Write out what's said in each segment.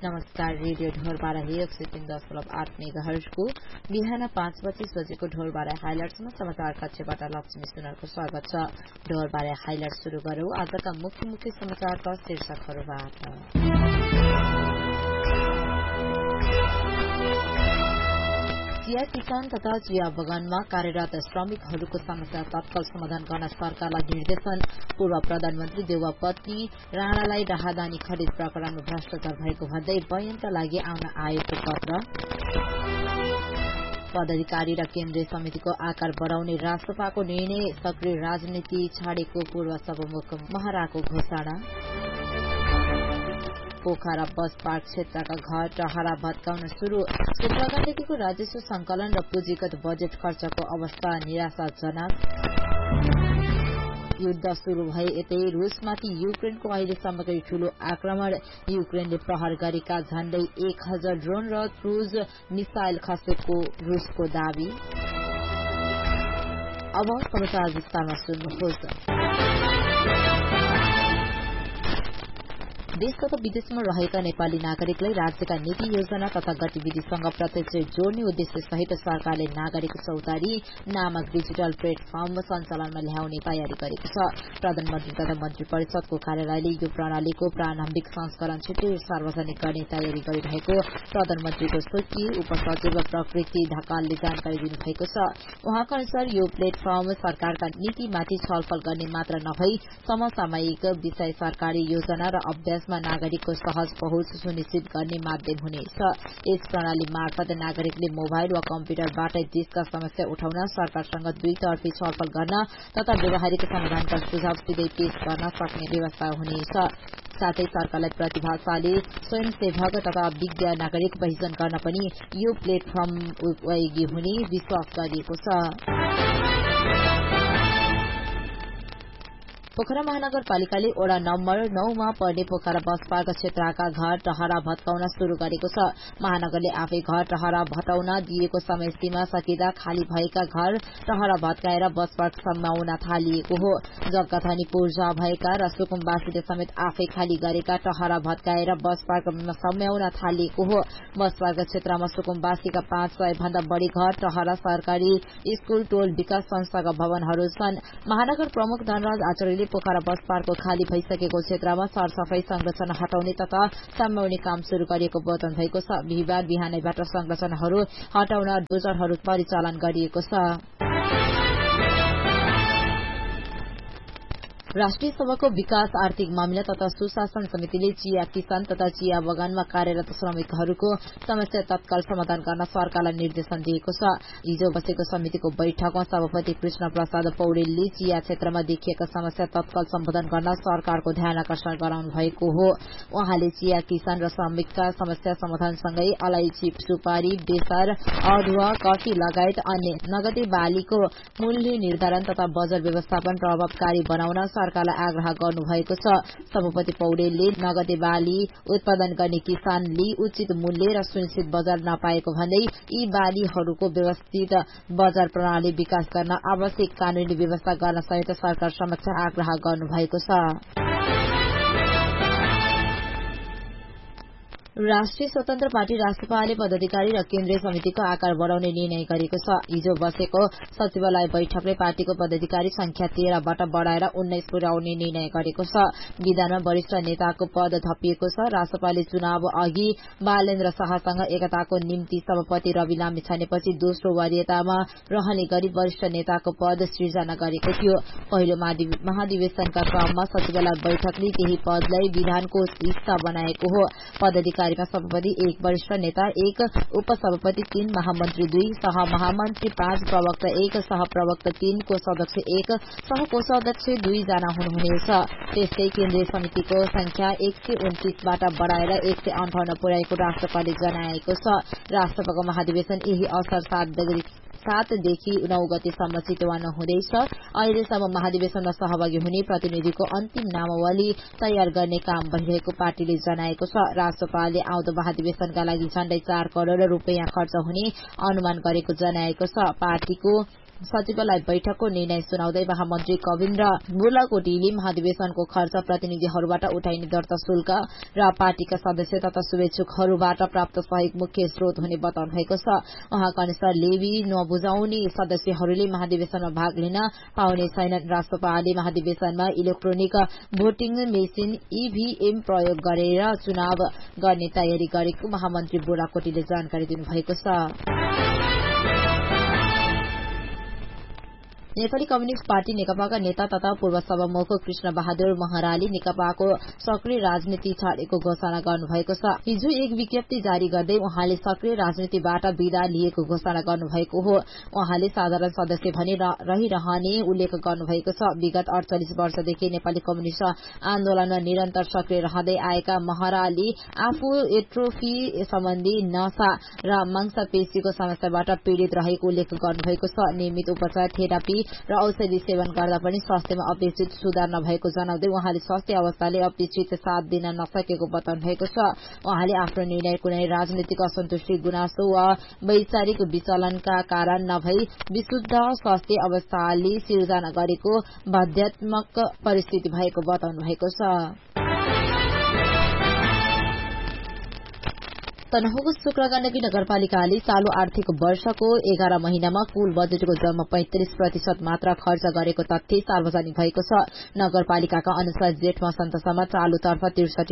नमस्कार। रेडियो ढोरबारा 103.8 मेगाहर्जको बिहान 5:25 बजेको ढोरबारा हाइलाइट्समा समाचार कक्षबाट लक्ष्मी सुनारको स्वागत छ। ढोरबारा हाइलाइट शुरू गरौं आजका मुख्य समाचारका शीर्षकहरूबाट। चिया किसान तथा चिया बगानमा कार्यरत श्रमिकहरूको समस्या तत्काल समाधान गर्न सरकारलाई निर्देशन। पूर्व प्रधानमन्त्री देउवा पत्नी राणालाई राहदानी खरिद प्रकरणमा भ्रष्टाचार भएको भन्दै बयानका लागि आउन आएको पत्र। पदाधिकारी र केन्द्रीय समितिको आकार बढ़ाउने राष्ट्रपाको निर्णय। सक्रिय राजनीति छाडेको पूर्व सभामुख महराको घोषणा। पोखरा बस पार्क क्षेत्रका घर टहरा भत्काउन शुरू। शुक्रबारदेखिको राजस्व संकलन र पुँजीगत बजेट खर्चको अवस्था निराशाजनक। युद्ध शुरू भए यतै रूसमाथि युक्रेनको अहिलेसम्मकै ठूलो आक्रमण। युक्रेनले प्रहार गरेका झण्डै 1000 ड्रोन र क्रूज मिसाइल खसेको रूसको दावी। अब समाचार विस्तारमा सुन्नुहोस्। देश तथा विदेशमा रहेका नेपाली नागरिकलाई राज्यका नीति योजना तथा गतिविधिसँग प्रत्यक्ष जोड्ने उद्देश्य सहित सरकारले नागरिक चौतारी नामक डिजिटल प्लेटफर्म सञ्चालनमा ल्याउने तयारी गरेको छ। प्रधानमन्त्री तथा मन्त्री परिषदको कार्यालयले यो प्रणालीको प्रारम्भिक संस्करण छिट्टै सार्वजनिक गर्ने तयारी गरिरहेको प्रधानमन्त्रीको सचिव उपसचिव प्रकृति ढकालले जानकारी दिनुभएको छ। उहाँका अनुसार यो प्लेटफर्म सरकारका नीतिमाथि छलफल गर्ने मात्र नभई समसामयिक विषय सरकारी योजना र अभ्यासमा नागरिकको सहज पहुँच सुनिश्चित गर्ने माध्यम हुनेछ। यस प्रणाली मार्फत नागरिकले मोबाइल वा कम्प्युटरबाट देशका समस्या उठाउन, सरकारसँग दुईतर्फी छलफल गर्न तथा व्यावहारिक समाधानका सुझाव सिधै पेश गर्न सक्ने व्यवस्था हुनेछ। साथै सरकारलाई प्रतिभाशाली स्वयंसेवक तथा विज्ञ नागरिक पहिचान गर्न पनि यो प्लेटफर्म उपयोगी हुने विश्वास गरिएको छ। पोखरा महानगरपालिकाले वडा नम्बर 9 मा पर्ने पोखरा बस पार्क क्षेत्रका घर टहरा भत्काउन शुरू गरेको छ। महानगरले आफै घर टहरा भत्काउन दिएको समय सीमा सकिँदा खाली भएका घर टहरा भत्काएर बस पार्क सम्माउन थालिएको हो। जग्गाथनी पूर्जा भएका र सुकुम्बासीले समेत आफै खाली गरेका टहरा भत्काएर बस पार्क सम्माउन थालिएको हो। बस पार्क क्षेत्रमा सुकुम्बासीका 500 भन्दा बढ़ी घर टहरा सरकारी स्कूल टोल विकास संस्थाका भवनहरू छन्। महानगर प्रमुख धनराज आचार्यले पोखरा बस पार्कको खाली भइसकेको क्षेत्रमा सरसफाई संरचना हटाउने तथा सम्माउने काम शुरू गरिएको बताउनु भएको छ। बिहिबार बिहानैबाट संरचनाहरू हटाउन डोजरहरू परिचालन गरिएको छ। राष्ट्रिय सभाको विकास आर्थिक मामिला तथा सुशासन समितिले चिया किसान तथा चिया बगानमा कार्यरत श्रमिकहरूको समस्या तत्काल समाधान गर्न सरकारलाई निर्देशन दिएको छ। हिजो बसेको समितिको बैठकमा सभापति कृष्ण प्रसाद पौडेलले चिया क्षेत्रमा देखिएका समस्या तत्काल सम्बोधन गर्न सरकारको ध्यान आकर्षण गराउनु भएको हो। उहाँले चिया किसान र श्रमिकका समस्या समाधानसँगै अलैची, सुपारी, बेसार, अदुवा, कफी लगायत अन्य नगदे बालीको मूल्य निर्धारण तथा बजार व्यवस्थापन प्रभावकारी बनाउन सरकारलाई आग्रह गर्नुभएको छ। सभापति पौडेलले नगदे बाली उत्पादन गर्ने किसानले उचित मूल्य र सुनिश्चित बजार नपाएको भन्दै यी बालीहरूको व्यवस्थित बजार प्रणाली विकास गर्न आवश्यक कानूनी व्यवस्था गर्न सहित सरकार समक्ष आग्रह गर्नुभएको छ। राष्ट्रिय स्वतन्त्र पार्टी राष्ट्रपाले पदाधिकारी र केन्द्रीय समितिको आकार बढ़ाउने निर्णय गरेको छ। हिजो बसेको सचिवालय बैठकले पार्टीको पदाधिकारी संख्या 13बाट बढ़ाएर 19 पुर्याउने निर्णय गरेको छ। विधानमा वरिष्ठ नेताको पद थपिएको छ। राष्ट्रपाले चुनाव अघि बालेन्द्र शाहसँग एकताको निम्ति सभापति रवि लामी छानेपछि दोस्रो वरियतामा रहने गरी वरिष्ठ नेताको पद सृजना गरेको थियो। पहिलो महाधिवेशनका क्रममा सचिवालय बैठकले केही पदलाई विधानको हिस्सा बनाएको हो। पदाधिकारीमा सभापति 1, वरिष्ठ नेता 1, उपसभापति 3, महामन्त्री 2, सहमहामन्त्री 5, प्रवक्ता 1, सहप्रवक्ता 3 को सदस्य 1, सहकोषाध्यक्ष 2 जना हुनुहुनेछ। त्यस्तै केन्द्रीय समितिको संख्या 129बाट बढ़ाएर 158 पुर्याएको राष्ट्रपालले जनाएको छ। राष्ट्रपतिको महाधिवेशन यही असार 7देखि 9 गतेसम्म चितवन हुँदैछ। अहिलेसम्म महाधिवेशनमा सहभागी हुने प्रतिनिधिको अन्तिम नामावली तयार गर्ने काम भइरहेको पार्टीले जनाएको छ। राष्ट्रपालले आउँदो महाधिवेशनका लागि झण्डै 4 करोड़ रूपियाँ खर्च हुने अनुमान गरेको जनाएको छ। पार्टीको सचिवालय बैठकको निर्णय सुनाउँदै महामन्त्री कविन्द्र बुर्लाकोटीले महाधिवेशनको खर्च प्रतिनिधिहरूबाट उठाइने दर्ता शुल्क र पार्टीका सदस्य तथा शुभेच्छुकहरूबाट प्राप्त सहयोग मुख्य स्रोत हुने बताउनु भएको छ। उहाँका अनुसार लेवी नबुझाउने सदस्यहरूले महाधिवेशनमा भाग लिन पाउने छैनन्। राष्ट्रपाले महाधिवेशनमा इलेक्ट्रोनिक भोटिङ मेसिन ईभीएम प्रयोग गरेर चुनाव गर्ने तयारी गरेको महामन्त्री बुर्लाकोटीले जानकारी दिनुभएको छ। नेपाली कम्युनिष्ट पार्टी नेकपाका नेता तथा पूर्व सभामुख कृष्ण बहादुर महराले नेकपाको सक्रिय राजनीति छाडेको घोषणा गर्नुभएको छ। हिजो एक विज्ञप्ति जारी गर्दै उहाँले सक्रिय राजनीतिबाट विदा लिएको घोषणा गर्नुभएको हो। उहाँले साधारण सदस्य भने रहिरहने उल्लेख गर्नुभएको छ। विगत 48 वर्षदेखि नेपाली कम्युनिष्ट आन्दोलनमा निरन्तर सक्रिय रहँदै आएका महराले आफू एट्रोफी सम्बन्धी नशा र मांसपेशीको समस्याबाट पीड़ित रहेको उल्लेख गर्नुभएको छ। नियमित उपचार, थेरापी र औषधि सेवन गर्दा पनि स्वास्थ्यमा अपेक्षित सुधार नभएको जनाउँदै उहाँले स्वास्थ्य अवस्थाले अपेक्षित साथ दिन नसकेको बताउनु भएको छ। उहाँले आफ्नो निर्णय कुनै राजनीतिक असन्तुष्टि, गुनासो वा वैचारिक विचलनका कारण नभई विशुद्ध स्वास्थ्य अवस्थाले सिर्जना गरेको बाध्यात्मक परिस्थिति भएको बताउनु भएको छ। तनहुँको शुक्र गण्डकी नगरपालिकाले चालू आर्थिक वर्षको 11 महिनामा कुल बजेटको जम्मा 35% मात्र खर्च गरेको तथ्य सार्वजनिक भएको छ। नगरपालिकाका अनुसार जेठ मसान्तसम्म चालुतर्फ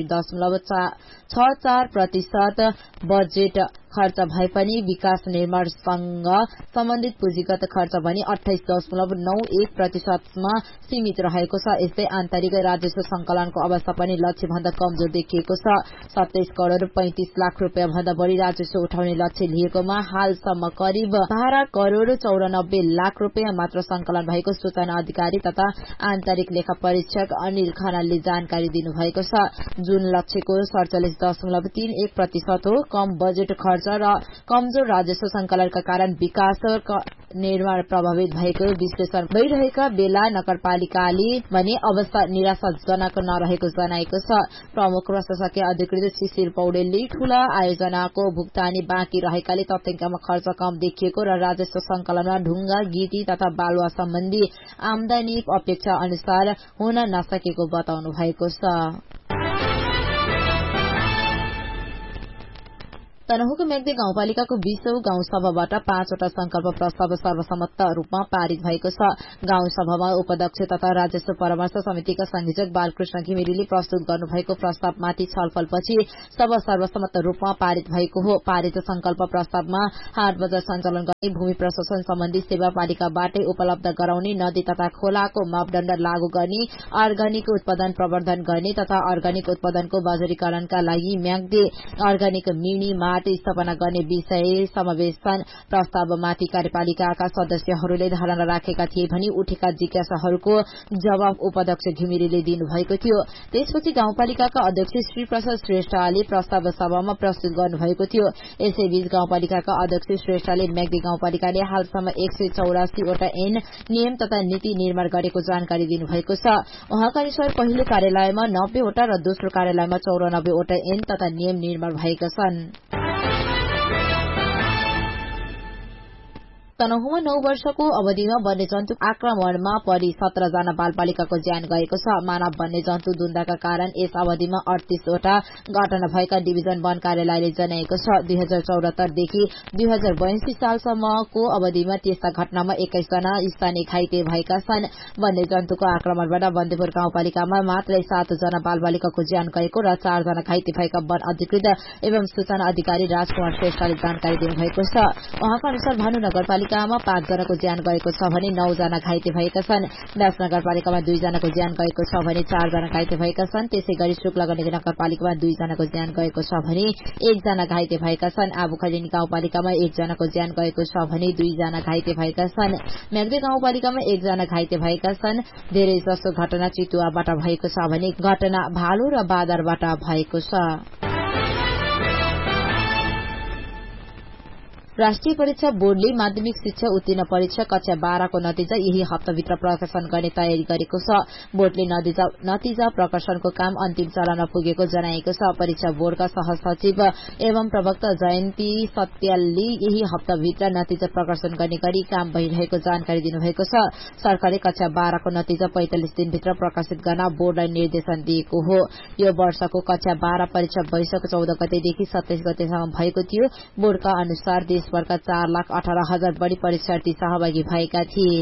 63.64% बजेट खर्च भए पनि विकास निर्माणसँग सम्बन्धित पुँजीगत खर्च भने 28.91% मा सीमित रहेको छ। यस्तै आन्तरिक राजस्व संकलनको अवस्था पनि लक्ष्य भन्दा कमजोर देखिएको छ। 27 करोड़ 35 लाख रूपियाँ भन्दा बढ़ी राजस्व उठाउने लक्ष्य लिएकोमा हालसम्म करिब 12 करोड़ 94 लाख रूपियाँ मात्र संकलन भएको सूचना अधिकारी तथा आन्तरिक लेखा परीक्षक अनिल खनालले जानकारी दिनुभएको छ। जुन लक्ष्यको 47.31% हो। कम बजेट खर्च र कमजोर राजस्व संकलनका कारण विकास निर्माण प्रभावित भएको विश्लेषण भइरहेका बेला नगरपालिकाले भने अवस्था निराशाजनक नरहेको जनाएको छ। प्रमुख प्रशासकीय अधिकृत शिशिर पौडेलले ठूला आयोजनाको भुक्तानी बाँकी रहेकाले तथ्याङ्कमा खर्च कम देखिएको र राजस्व संकलनमा ढुङ्गा, गिटी तथा बालुवा सम्बन्धी आमदानी अपेक्षा अनुसार हुन नसकेको बताउनु भएको छ। तनहुँको मेग्दी गाउँपालिकाको 20औं गाउँसभाबाट 5वटा संकल्प प्रस्ताव सर्वसम्मत रूपमा पारित भएको छ। गाउँसभामा उपाध्यक्ष तथा राजस्व परामर्श समितिका संयोजक बालकृष्ण घिमिरेले प्रस्तुत गर्नुभएको प्रस्तावमाथि छलफलपछि सभा सर्वसम्मत रूपमा पारित भएको हो। पारित संकल्प प्रस्तावमा हाट बजार सञ्चालन गर्ने, भूमि प्रशासन सम्बन्धी सेवा पालिकाबाटै उपलब्ध गराउने, नदी तथा खोलाको मापदण्ड लागू गर्ने, अर्ग्यानिक उत्पादन प्रवर्धन गर्ने तथा अर्ग्यानिक उत्पादनको बजारीकरणका लागि म्याग्दी अर्ग्यानिक मिनी स्थापना गर्ने विषय समावेश छन्। प्रस्तावमाथि कार्यपालिकाका सदस्यहरूले धारणा राखेका थिए भने उठेका जिज्ञासाहरूको जवाब उपाध्यक्ष घिमिरेले दिनुभएको थियो। त्यसपछि गाउँपालिकाका अध्यक्ष श्री प्रसाद श्रेष्ठले प्रस्ताव सभामा प्रस्तुत गर्नुभएको थियो। यसैबीच गाउँपालिकाका अध्यक्ष श्रेष्ठले मेग्दी गाउँपालिकाले हालसम्म 184 वटा ऐन, नियम तथा नीति निर्माण गरेको जानकारी दिनुभएको छ। उहाँका अनुसार पहिलो कार्यालयमा 90 वटा र दोस्रो कार्यालयमा 94 वटा ऐन तथा नियम निर्माण भएका छन्। तनहुँमा 9 वर्षको अवधिमा वन्यजन्तु आक्रमणमा परि 17 जना बालबालिकाको ज्यान गएको छ। मानव वन्यजन्तु द्वन्द्वका कारण यस अवधिमा 38 वटा घटना भएका डिभिजन वन कार्यालयले जनाएको छ। 2074 देखि 2082 सालसम्मको अवधिमा त्यस्ता घटनामा 21 जना स्थानीय घाइते भएका छन्। वन्यजन्तुको आक्रमणबाट बन्दीपुर गाउँपालिकामा मात्रै 7 जना बालबालिकाको ज्यान गएको र 4 जना घाइते भएका वन अधिकृत एवं सूचना अधिकारी राजकुमार श्रेष्ठले जानकारी दिनुभएको छ। उहाँका अनुसार भानु नगरपालिकामा 5 जनाको ज्यान गएको छ भने 9 जना घाइते भएका छन्। व्यास नगरपालिकामा 2 जनाको ज्यान गएको छ भने 4 जना घाइते भएका छन्। त्यसैगरी शुक्ला गण्डकी नगरपालिकामा 2 जनाको ज्यान गएको छ भने 1 जना घाइते भएका छन्। आबुखैरेनी गाउँपालिकामा 1 जनाको ज्यान गएको छ भने 2 जना घाइते भएका छन्। मेग्दी गाउँपालिकामा 1 जना घाइते भएका छन्। धेरै जसो घटना चितुवाबाट भएको छ भने घटना भालु र बादरबाट भएको छ। राष्ट्रिय परीक्षा बोर्डले माध्यमिक शिक्षा उत्तीर्ण परीक्षा कक्षा 12 को नतिजा यही हप्ताभित्र प्रकाशन गर्ने तयारी गरेको छ। बोर्डले नतिजा प्रकाशनको काम अन्तिम चरणमा पुगेको जनाएको छ। परीक्षा बोर्डका सहसचिव एवं प्रवक्ता जयन्ती सत्यालले यही हप्ताभित्र नतिजा प्रकाशन गर्ने गरी काम भइरहेको जानकारी दिनुभएको छ। सरकारले कक्षा 12 को नतिजा 45 दिनभित्र प्रकाशित गर्न बोर्डलाई निर्देशन दिएको हो। यो वर्षको कक्षा 12 परीक्षा वैशाख 14 गतेदेखि 27 गतेसम्म भएको थियो। बोर्डका अनुसार देशभरका 4,18,000 बढ़ी परीक्षार्थी सहभागी भएका थिए।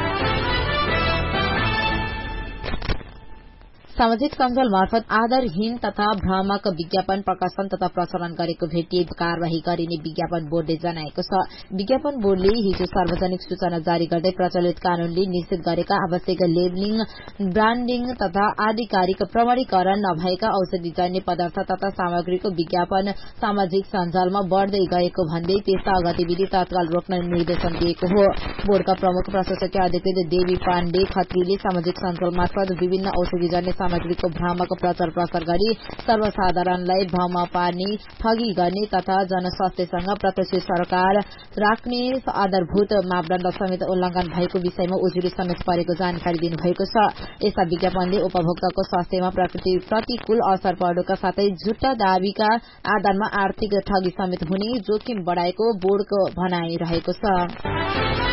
सामाजिक सञ्जाल मार्फत आधारहीन तथा भ्रामक विज्ञापन प्रकाशन तथा प्रसारण गरेको भेटिए कार्यवाही गरिने विज्ञापन बोर्डले जनाएको छ। विज्ञापन बोर्डले हिजो सार्वजनिक सूचना जारी गर्दै प्रचलित कानूनले निश्चित गरेका आवश्यक लेबलिङ, ब्रान्डिङ तथा आधिकारिक प्रमाणीकरण नभएका औषधिजन्य पदार्थ तथा सामग्रीको विज्ञापन सामाजिक सञ्जालमा बढ़दै गएको भन्दै त्यस्ता गतिविधि तत्काल रोक्न निर्देशन दिएको हो। बोर्डका प्रमुख प्रशासकीय अधिकृत देवी पाण्डे खत्रीले सामाजिक सञ्जाल मार्फत विभिन्न औषधिजन्य सामग्रीको भ्रमको प्रचार प्रसार गरी सर्वसाधारणलाई भ्रम पार्ने, ठगी गर्ने तथा जनस्वास्थ्यसँग प्रत्यक्ष सरकार राख्ने आधारभूत मापदण्ड समेत उल्लंघन भएको विषयमा उजुरी समेत परेको जानकारी दिनुभएको छ। यस्ता विज्ञापनले उपभोक्ताको स्वास्थ्यमा प्रतिकूल असर पर्नुका साथै झुट्टा दावीका आधारमा आर्थिक ठगी समेत हुने जोखिम बढ़ाएको बोर्डको भनाइरहेको छ।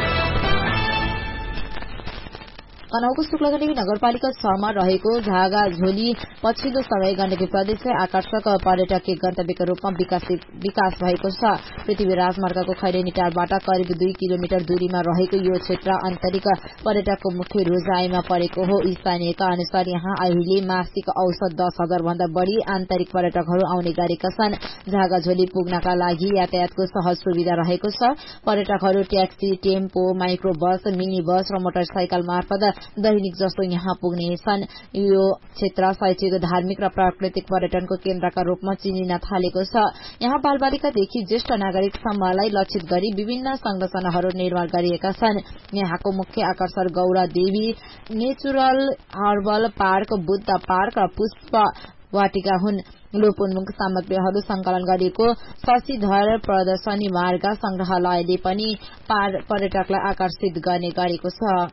तनहुको शुक्लागण्डकी नगरपालिका 6 मा रहेको झागाझोली पछिल्लो समय गण्डकी प्रदेशलाई आकर्षक पर्यटकीय गन्तव्यका रूपमा विकास भएको छ। पृथ्वी राजमार्गको खैरेनी टारबाट करिब 2 किलोमिटर दूरीमा रहेको यो क्षेत्र आन्तरिक पर्यटकको मुख्य रोजाइमा परेको हो। स्थानीयका अनुसार यहाँ अहिले मासिक औसत 10,000 भन्दा बढ़ी आन्तरिक पर्यटकहरू आउने गरेका छन्। झागाझोली पुग्नका लागि यातायातको सहज सुविधा रहेको छ। पर्यटकहरू ट्याक्सी, टेम्पो, माइक्रो बस, मिनी बस र मोटरसाइकल मार्फत दैनिक जस्तो यहाँ पुग्नेछन्। यो क्षेत्र शैक्षिक, धार्मिक र प्राकृतिक पर्यटनको केन्द्रका रूपमा चिनिन थालेको छ। यहाँ बालबालिकादेखि ज्येष्ठ नागरिकसम्मलाई लक्षित गरी विभिन्न संरचनाहरू निर्माण गरिएका छन्। यहाँको मुख्य आकर्षण Gaura Devi natural herbal park, Buddha park र पुष्प वाटिका हुन्। लोपोन्मुख सामग्रीहरू संकलन गरिएको शशिधर प्रदर्शनी मार्ग संग्रहालयले पनि पर्यटकलाई आकर्षित गर्ने गरेको छ।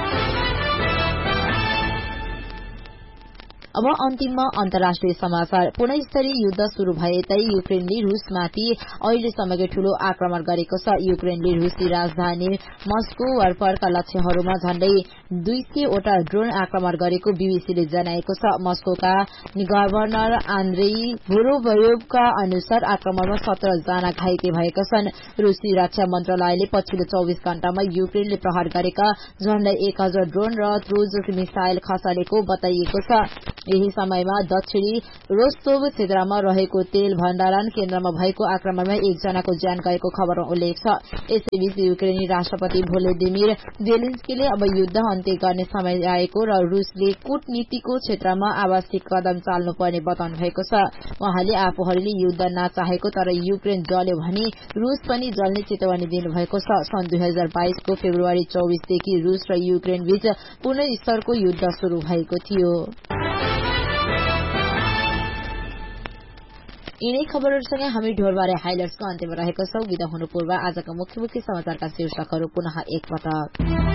अब अन्तिममा अन्तर्राष्ट्रिय समाचार। पुनःस्तरीय युद्ध शुरू भएतै युक्रेनले रूसमाथि अहिलेसम्मकै ठूलो आक्रमण गरेको छ। युक्रेनले रूसी राजधानी मस्को वरपरका लक्ष्यहरूमा झण्डै 200 वटा ड्रोन आक्रमण गरेको बीबीसीले जनाएको छ। मस्कोका गभर्नर आन्द्रेई भोरोभयोभका अनुसार आक्रमणमा 17 जना घाइते भएका छन्। रूसी रक्षा मन्त्रालयले पछिल्लो 24 घण्टामा युक्रेनले प्रहार गरेका झण्डै 1000 ड्रोन र क्रूज मिसाइल खसालेको बताइएको छ। यही समयमा दक्षिणी रोस्तोव क्षेत्रमा रहेको तेल भण्डारण केन्द्रमा भएको आक्रमणमा 1 जनाको ज्यान गएको खबरमा उल्लेख छ। यसैबीच युक्रेनी राष्ट्रपति भोलोदिमिर जेलेन्स्कीले अब युद्ध अन्त्य गर्ने समय आएको र रूसले कूटनीतिको क्षेत्रमा आवश्यक कदम चाल्नुपर्ने बताउनु भएको छ। उहाँले आफूहरूले युद्ध नचाहेको तर युक्रेन जल्यो भने रूस पनि जल्ने चेतावनी दिनुभएको छ। सन् 2022 को फेब्रुअरी 24 देखि रूस र युक्रेन बीच पूर्ण स्तरको युद्ध शुरू भएको थियो। यिनै खबरहरूसँगै हामी ढोरबारे हाइलाइट्सको अन्त्यमा रहेको छौं। विदा हुनु पूर्व आजका मुख्य समाचारका शीर्षकहरू पुनः एकपटक।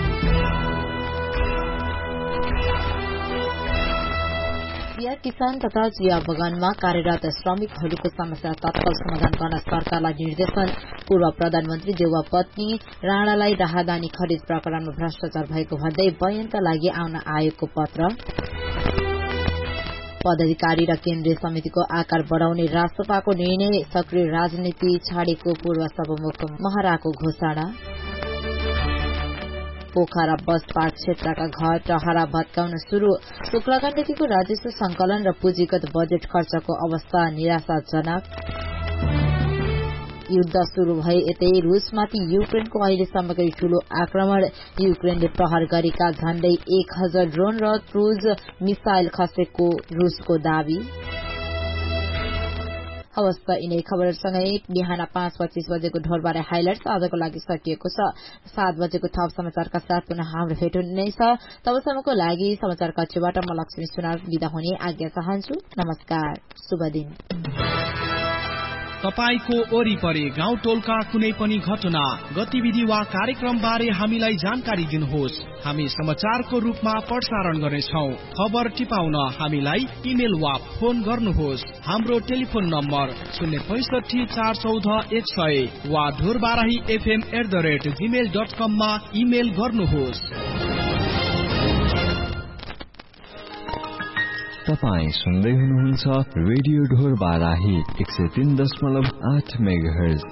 चिया किसान तथा चिया बगानमा कार्यरत श्रमिकहरूको समस्या तत्काल समाधान गर्न सरकारलाई निर्देशन। पूर्व प्रधानमन्त्री देउवा पत्नी राणालाई राहदानी खरिद प्रकरणमा भ्रष्टाचार भएको भन्दै बयानका लागि आउन आयोगको पत्र। पदाधिकारी र केन्द्रीय समितिको आकार बढ़ाउने राष्ट्रपाको निर्णय, सक्रिय राजनीति छाडेको पूर्व सभामुख महराको घोषणा। पोखरा बस पार्क क्षेत्रका घर टहरा भत्काउन शुरू। शुक्लागण्डकीको राजस्व संकलन र पुँजीगत बजेट खर्चको अवस्था निराशाजनक। युद्ध शुरू भए यतै रूसमाथि युक्रेनको अहिलेसम्मकै ठूलो आक्रमण। युक्रेनले प्रहार गरेका झण्डै 1000 ड्रोन र क्रूज मिसाइल खसेको रूसको दावी। हवस् त यिनै खबरसँगै बिहान 5:25 बजेको ढोरबारे हाइलाइट्स आजको लागि सकिएको छ। 7 बजेको थप समाचारका साथ पुनः हाम्रो भेट हुने छ। तबसम्मको लागि समाचार कक्षबाट म लक्ष्मी सुनार बिदा हुने आज्ञा चाहन्छु। नमस्कार, शुभ दिन। तपाईको वरिपरि गाउँ टोलका कुनै पनि घटना, गतिविधि वा कार्यक्रम बारे हामीलाई जानकारी दिनुहोस्। हामी समाचारको रूपमा प्रसारण गर्नेछौँ। खबर टिपाउन हामीलाई इमेल वा फोन गर्नुहोस्। हाम्रो टेलिफोन नम्बर 065 414 100 वा dhurbarahifm@gmail.com मा इमेल गर्नुहोस्। तपाईं सुन्दै हुनुहुन्छ radio Dhorbarahi 103.8 megahertz.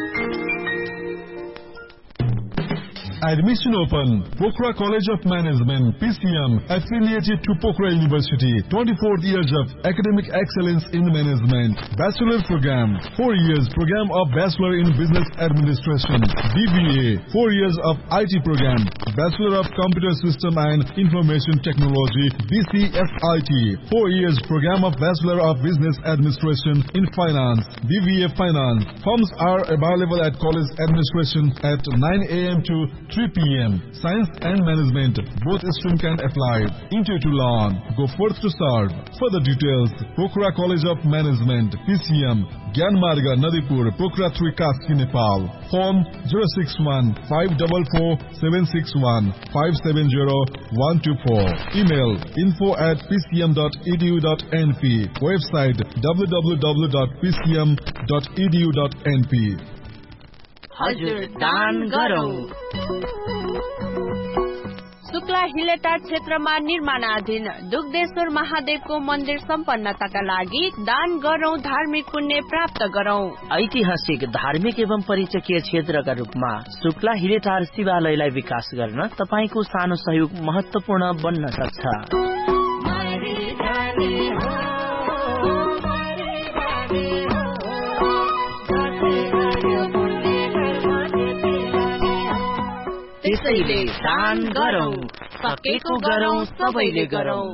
Admission open. Pokhara College of Management, PCM, affiliated to Pokhara University. 24 years of academic excellence in management. Bachelor program, 4 years program of Bachelor in Business Administration. BBA, 4 years of IT program. Bachelor of Computer System and Information Technology, BCSIT. 4 years program of Bachelor of Business Administration in Finance, BBA Finance. Forms are available at College Administration at 9 a.m. to 3 p.m. Science and Management, both streams can apply. Intake to learn, go forth to serve. Further details, Pokhara College of Management, PCM, Gyanmarga, Nadipur, Pokhara 3, Kaski, Nepal. Phone 061-544-761 570-124. Email info@pcm.edu.np. Website www.pcm.edu.np. हजुर दान गरौँ। शुक्ला हिलेटार क्षेत्रमा निर्माणाधीन दुग्धेश्वर महादेवको मन्दिर सम्पन्नताका लागि दान गरौँ, धार्मिक पुण्य प्राप्त गरौँ। ऐतिहासिक, धार्मिक एवं परिचकीय क्षेत्रका रूपमा शुक्ला हिलेटार शिवालयलाई विकास गर्न तपाईको सानो सहयोग महत्वपूर्ण बन्न सक्छ। त्यसैले दान गरौँ, सकेको गरौँ, सबैले गरौँ।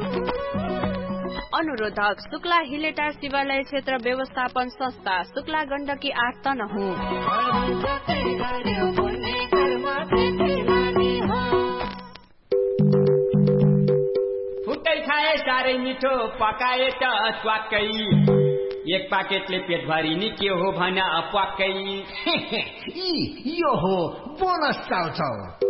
अनुरोधक शुक्ला हिलेटार शिवालय क्षेत्र व्यवस्थापन संस्था, शुक्ला गण्डकी 8 तनहुँ। फुटै खाए साह्रै मिठो, पकाए त च्वाक्कै। एक पाकेटले पेट भरि नि के हो भन पक्कै। यो हो बोनस चाउचाउ।